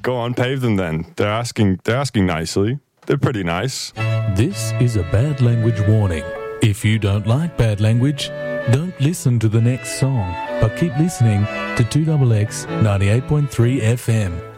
Go on, pave them then. They're asking nicely. They're pretty nice. This is a bad language warning. If you don't like bad language, don't listen to the next song, but keep listening to 2XX 98.3 FM.